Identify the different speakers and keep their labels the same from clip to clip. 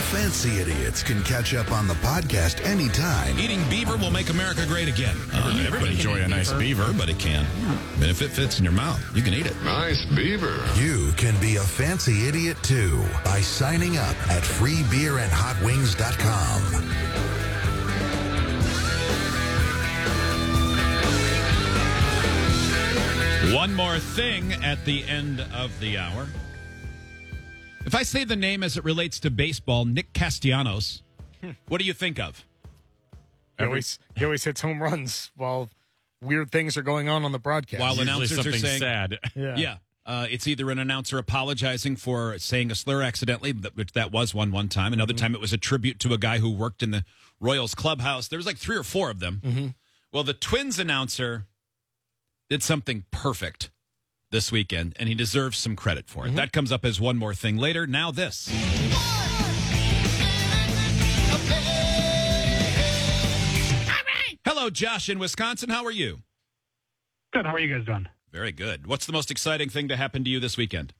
Speaker 1: Fancy Idiots can catch up on the podcast anytime.
Speaker 2: Eating beaver will make America great again.
Speaker 3: Everybody enjoy a nice beaver.
Speaker 2: Everybody can. And if it fits in your mouth, you can eat it.
Speaker 4: Nice beaver.
Speaker 1: You can be a fancy idiot too by signing up at freebeerandhotwings.com.
Speaker 2: One more thing at the end of the hour. If I say the name as it relates to baseball, Nick Castellanos, what do you think of?
Speaker 5: He always hits home runs while weird things are going on the broadcast.
Speaker 2: While
Speaker 3: Usually
Speaker 2: announcers are
Speaker 3: something
Speaker 2: saying
Speaker 3: sad.
Speaker 2: Yeah. It's either an announcer apologizing for saying a slur accidentally, which that was one time. Another time it was a tribute to a guy who worked in the Royals clubhouse. There was like 3 or 4 of them. Well, the Twins announcer did something perfect this weekend, and he deserves some credit for it. That comes up as one more thing later. Now this. Hello, Josh in Wisconsin. How are you?
Speaker 6: Good. How are you guys doing?
Speaker 2: Very good. What's the most exciting thing to happen to you this weekend?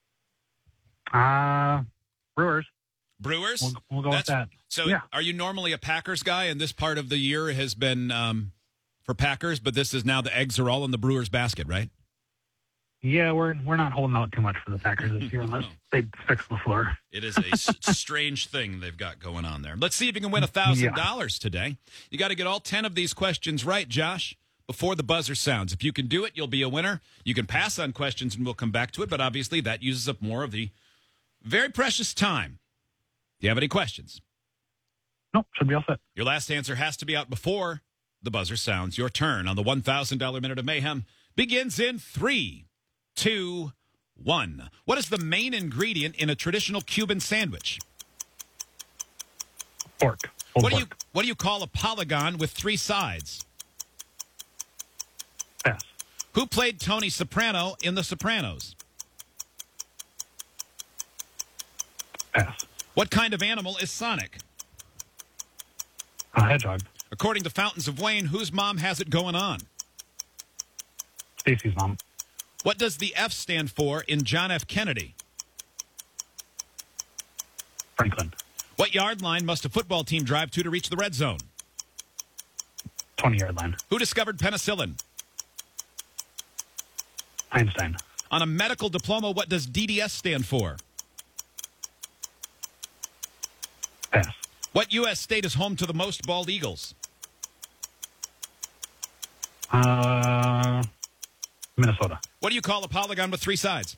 Speaker 6: Brewers.
Speaker 2: Brewers?
Speaker 6: We'll go with that.
Speaker 2: So
Speaker 6: yeah.
Speaker 2: Are you normally a Packers guy, and this part of the year has been for Packers, but this is now the eggs are all in the Brewers basket, right?
Speaker 6: Yeah, we're not holding out too much for the Packers this year unless they fix the floor.
Speaker 2: It is a strange thing they've got going on there. Let's see if you can win $1,000 today. You got to get all 10 of these questions right, Josh, before the buzzer sounds. If you can do it, you'll be a winner. You can pass on questions and we'll come back to it, but obviously that uses up more of the very precious time. Do you have any questions?
Speaker 6: Nope, should be all set.
Speaker 2: Your last answer has to be out before the buzzer sounds. Your turn on the $1,000 Minute of Mayhem begins in 3, 2, 1. What is the main ingredient in a traditional Cuban sandwich?
Speaker 6: Pork.
Speaker 2: What do you call a polygon with 3 sides?
Speaker 6: Pass.
Speaker 2: Who played Tony Soprano in The Sopranos?
Speaker 6: Pass.
Speaker 2: What kind of animal is Sonic?
Speaker 6: A hedgehog.
Speaker 2: According to Fountains of Wayne, whose mom has it going on?
Speaker 6: Stacy's mom.
Speaker 2: What does the F stand for in John F. Kennedy?
Speaker 6: Franklin.
Speaker 2: What yard line must a football team drive to reach the red zone?
Speaker 6: 20-yard line.
Speaker 2: Who discovered penicillin?
Speaker 6: Einstein.
Speaker 2: On a medical diploma, what does DDS stand for?
Speaker 6: Pass.
Speaker 2: What U.S. state is home to the most bald eagles?
Speaker 6: Minnesota.
Speaker 2: What do you call a polygon with 3 sides?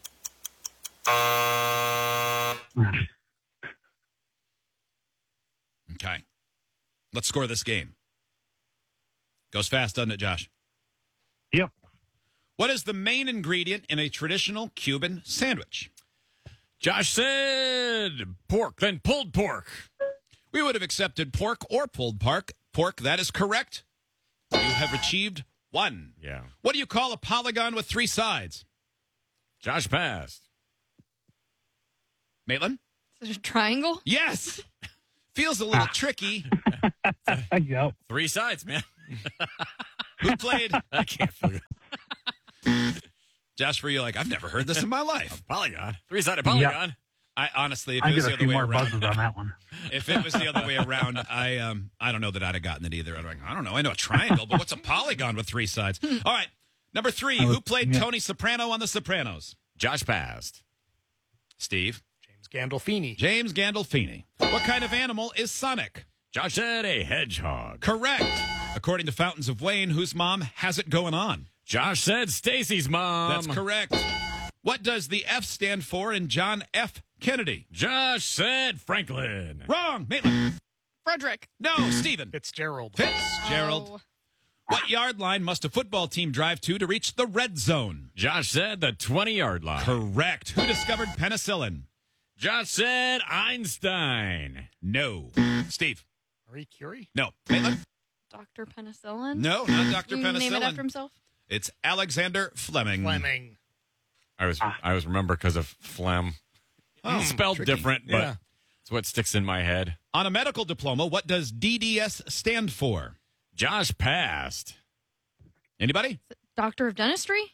Speaker 2: Okay. Let's score this game. Goes fast, doesn't it, Josh?
Speaker 6: Yep.
Speaker 2: What is the main ingredient in a traditional Cuban sandwich?
Speaker 3: Josh said pork, then pulled pork.
Speaker 2: We would have accepted pork or pulled pork. Pork, that is correct. You have achieved 1.
Speaker 3: Yeah.
Speaker 2: What do you call a polygon with 3 sides?
Speaker 3: Josh passed.
Speaker 2: Maitland?
Speaker 7: Is it a triangle?
Speaker 2: Yes. Feels a little tricky.
Speaker 6: Yep.
Speaker 3: 3 sides, man.
Speaker 2: Who played?
Speaker 3: I can't figure
Speaker 2: Josh, were you like, I've never heard this in my life?
Speaker 3: Polygon. 3-sided polygon.
Speaker 2: I honestly, if
Speaker 6: I
Speaker 2: it was
Speaker 6: get
Speaker 2: the
Speaker 6: a
Speaker 2: other
Speaker 6: few
Speaker 2: way
Speaker 6: more
Speaker 2: around,
Speaker 6: buzzes on that one.
Speaker 2: if it was the other way around, I don't know that I'd have gotten it either. I'm like, I don't know. I know a triangle, but what's a polygon with 3 sides? All right. Number 3, who played Tony Soprano on The Sopranos?
Speaker 3: Josh passed.
Speaker 2: Steve?
Speaker 5: James Gandolfini.
Speaker 2: James Gandolfini. What kind of animal is Sonic?
Speaker 3: Josh said a hedgehog.
Speaker 2: Correct. According to Fountains of Wayne, whose mom has it going on?
Speaker 3: Josh said Stacy's mom.
Speaker 2: That's correct. What does the F stand for in John F. Kennedy?
Speaker 3: Josh said Franklin.
Speaker 2: Wrong. Maitland.
Speaker 7: Frederick.
Speaker 2: No, Stephen.
Speaker 5: Fitzgerald.
Speaker 2: Fitzgerald.
Speaker 7: Oh.
Speaker 2: What yard line must a football team drive to reach the red zone?
Speaker 3: Josh said the 20-yard line.
Speaker 2: Correct. Who discovered penicillin?
Speaker 3: Josh said Einstein.
Speaker 2: No. Steve.
Speaker 5: Marie Curie.
Speaker 2: No. Maitland.
Speaker 7: Dr. Penicillin?
Speaker 2: No, not Dr.
Speaker 7: Can you name it
Speaker 2: Penicillin.
Speaker 7: after himself?
Speaker 2: It's Alexander Fleming.
Speaker 5: Fleming.
Speaker 3: I was remember because of phlegm. Spelled
Speaker 5: tricky.
Speaker 3: different, but
Speaker 5: Yeah.
Speaker 3: it's what sticks in my head.
Speaker 2: On a medical diploma, what does DDS stand for?
Speaker 3: Josh passed.
Speaker 2: Anybody?
Speaker 7: Doctor of Dentistry?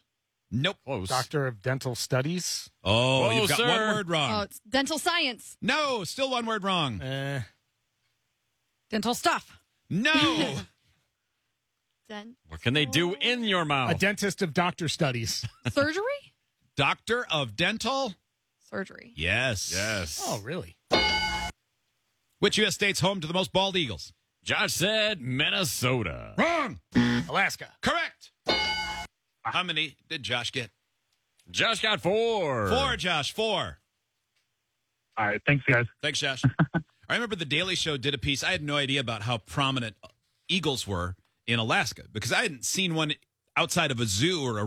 Speaker 2: Nope.
Speaker 3: Close.
Speaker 5: Doctor of Dental Studies.
Speaker 2: Oh,
Speaker 3: Whoa,
Speaker 2: you've got
Speaker 3: sir.
Speaker 2: one word
Speaker 7: Oh,
Speaker 2: wrong.
Speaker 7: it's dental science.
Speaker 2: No, still one word wrong.
Speaker 4: Dental stuff.
Speaker 2: No.
Speaker 3: What can they do in your
Speaker 5: A
Speaker 3: mouth?
Speaker 5: dentist of Doctor Studies.
Speaker 7: Surgery?
Speaker 2: Doctor of Dental?
Speaker 7: Surgery.
Speaker 2: Yes.
Speaker 3: Yes.
Speaker 5: Oh, really?
Speaker 2: Which U.S. state's home to the most bald eagles?
Speaker 3: Josh said Minnesota.
Speaker 2: Wrong.
Speaker 5: Alaska.
Speaker 2: Correct. How many did Josh get?
Speaker 3: Josh got 4.
Speaker 2: 4, Josh. 4.
Speaker 6: All right. Thanks, guys.
Speaker 2: Thanks, Josh. I remember the Daily Show did a piece. I had no idea about how prominent eagles were in Alaska because I hadn't seen one outside of a zoo or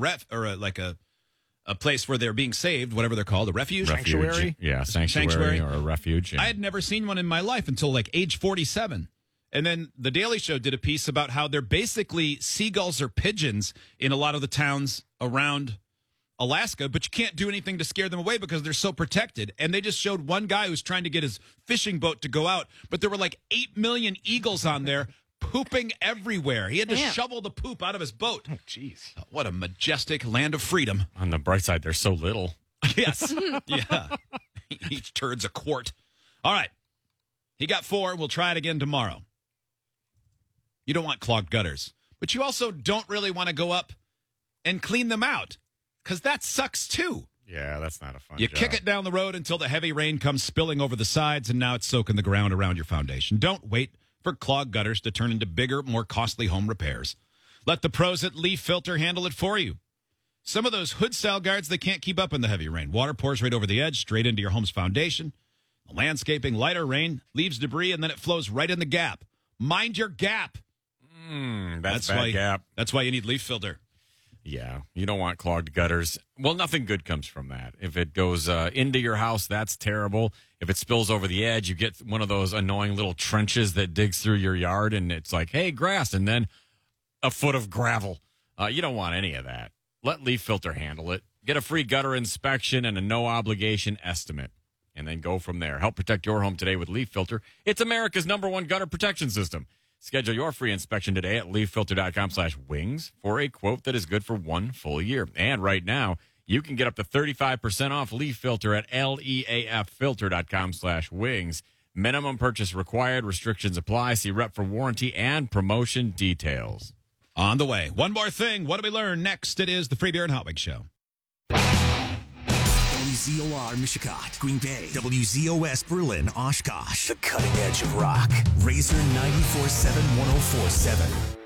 Speaker 2: a place where they're being saved, whatever they're called, a refuge.
Speaker 5: Sanctuary?
Speaker 3: Yeah, sanctuary or a refuge.
Speaker 2: I had never seen one in my life until like age 47. And then the Daily Show did a piece about how they're basically seagulls or pigeons in a lot of the towns around Alaska, but you can't do anything to scare them away because they're so protected. And they just showed one guy who's trying to get his fishing boat to go out, but there were like 8 million eagles on there pooping everywhere. He had to
Speaker 7: Damn.
Speaker 2: shovel the poop out of his boat.
Speaker 5: Oh, jeez.
Speaker 2: What a majestic land of freedom.
Speaker 3: On the bright side, they're so little.
Speaker 2: Yes. Yeah. Each turd's a quart. All right. He got 4. We'll try it again tomorrow. You don't want clogged gutters, but you also don't really want to go up and clean them out because that sucks too.
Speaker 3: Yeah, that's not a fun
Speaker 2: You
Speaker 3: job.
Speaker 2: kick it down the road until the heavy rain comes spilling over the sides, and now it's soaking the ground around your foundation. Don't wait for clogged gutters to turn into bigger, more costly home repairs. Let the pros at Leaf Filter handle it for you. Some of those hood-style guards, they can't keep up in the heavy rain. Water pours right over the edge, straight into your home's foundation. The landscaping, lighter rain, leaves debris, and then it flows right in the gap. Mind your gap.
Speaker 3: That's bad
Speaker 2: why,
Speaker 3: gap.
Speaker 2: That's why you need Leaf Filter.
Speaker 3: Yeah, you don't want clogged gutters. Well, nothing good comes from that. If it goes into your house, that's terrible. If it spills over the edge, you get one of those annoying little trenches that digs through your yard, and it's like, hey, grass, and then a foot of gravel. You don't want any of that. Let Leaf Filter handle it. Get a free gutter inspection and a no-obligation estimate, and then go from there. Help protect your home today with Leaf Filter. It's America's #1 gutter protection system. Schedule your free inspection today at leaffilter.com/wings for a quote that is good for 1 full year. And right now, you can get up to 35% off Leaf Filter at leaffilter.com/wings. Minimum purchase required. Restrictions apply. See rep for warranty and promotion details.
Speaker 2: On the way. One more thing. What do we learn next? It is the Free Beer and Hot Wings Show.
Speaker 8: WZOR Mishicot, Green Bay. WZOS Berlin, Oshkosh. The cutting edge of rock. Razor 94.7 104.7.